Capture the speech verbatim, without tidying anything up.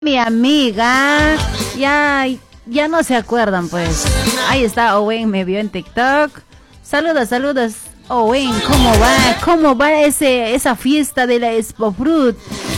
Mi amiga, ya, ya no se acuerdan pues. Ahí está, Owen me vio en TikTok. Saludos, saludos, Owen, ¿cómo va? ¿Cómo va ese, esa fiesta de la Expo Fruit?